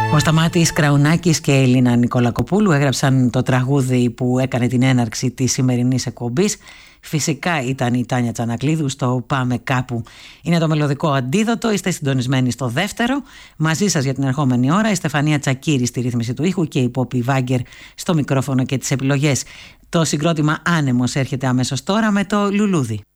Ο Σταμάτης Κραουνάκης και η Ελίνα Νικολακοπούλου έγραψαν το τραγούδι που έκανε την έναρξη της σημερινής εκπομπής. Φυσικά ήταν η Τάνια Τσανακλείδου στο Πάμε Κάπου. Είναι το μελωδικό αντίδοτο. Είστε συντονισμένοι στο δεύτερο. Μαζί σας για την ερχόμενη ώρα η Στεφανία Τσακίρη στη ρύθμιση του ήχου και η Πόπη Βάγκερ στο μικρόφωνο και τις επιλογές. Το συγκρότημα Άνεμος έρχεται αμέσως τώρα με το Λουλούδι.